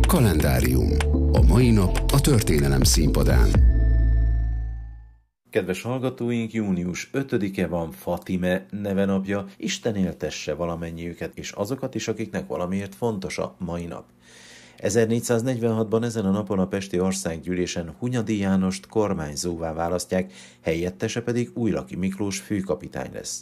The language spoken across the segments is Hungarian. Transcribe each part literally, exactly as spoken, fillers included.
Kalendárium. A mai nap a történelem színpadán. Kedves hallgatóink, június ötödike van, Fatime nevenapja. Isten éltesse valamennyiüket, és azokat is, akiknek valamiért fontos a mai nap. ezernégyszáznegyvenhatban ezen a napon a Pesti Országgyűlésen Hunyadi Jánost kormányzóvá választják, helyettese pedig Újlaki Miklós főkapitány lesz.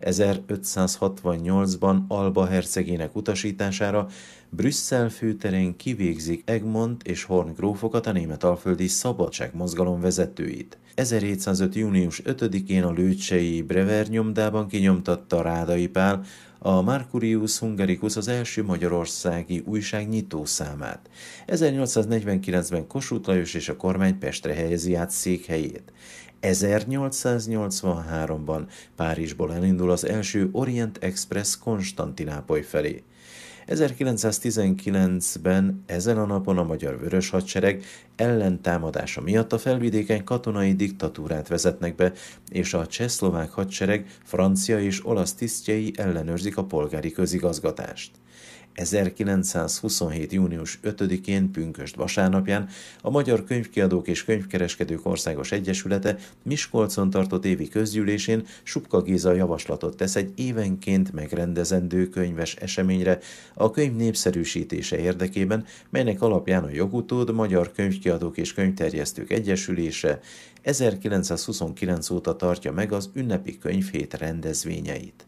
ezerötszázhatvannyolcban Alba hercegének utasítására Brüsszel főterén kivégzik Egmont és Horn grófokat, a németalföldi szabadságmozgalom vezetőit. ezerhétszázöt. június ötödikén a lőcsei Brever nyomdában kinyomtatta Rádai Pál a Mercurius Hungaricus, az első magyarországi újság nyitószámát. ezernyolcszáznegyvenkilencben Kossuth Lajos és a kormány Pestre helyezi át székhelyét. ezernyolcszáznyolcvanháromban Párizsból elindul az első Orient Express Konstantinápoly felé. ezerkilencszáztizenkilencben ezen a napon a Magyar Vörös Hadsereg ellentámadása miatt a felvidéken katonai diktatúrát vezetnek be, és a csehszlovák hadsereg francia és olasz tisztjei ellenőrzik a polgári közigazgatást. ezerkilencszázhuszonhét. június ötödikén, pünkösd vasárnapján a Magyar Könyvkiadók és Könyvkereskedők Országos Egyesülete Miskolcon tartott évi közgyűlésén Supka Géza javaslatot tesz egy évenként megrendezendő könyves eseményre a könyv népszerűsítése érdekében, melynek alapján a Jogutód Magyar Könyvkiadók és Könyvterjesztők Egyesülése ezerkilencszázhuszonkilenc óta tartja meg az ünnepi könyvhét rendezvényeit.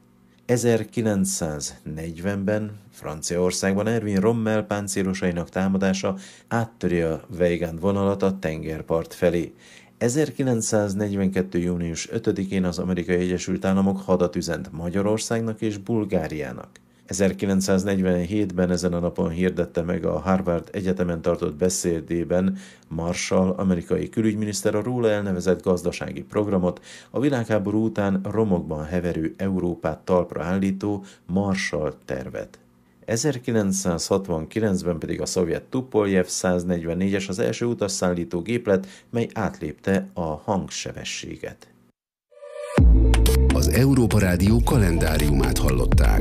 ezerkilencszáznegyvenben Franciaországban Erwin Rommel páncélosainak támadása áttöri a Weygand vonalat a tengerpart felé. ezerkilencszáznegyvenkettő. június ötödikén az Amerikai Egyesült Államok hadat üzent Magyarországnak és Bulgáriának. ezerkilencszáznegyvenhétben ezen a napon hirdette meg a Harvard Egyetemen tartott beszédében Marshall amerikai külügyminiszter a róla elnevezett gazdasági programot, a világháború után romokban heverő Európát talpra állító Marshall tervet. ezerkilencszázhatvankilencben pedig a szovjet Tupoljev száznegyvennégyes az első utasszállító géplet, mely átlépte a hangsebességet. Az Európa Rádió kalendáriumát hallották.